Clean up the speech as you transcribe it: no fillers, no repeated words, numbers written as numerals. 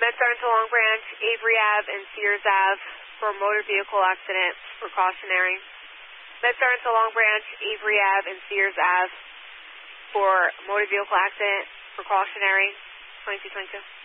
MedStar into Long Branch, Avery Ave, and Sears Ave for motor vehicle accident precautionary. MedStar into Long Branch, Avery Ave, and Sears Ave for motor vehicle accident precautionary 2222.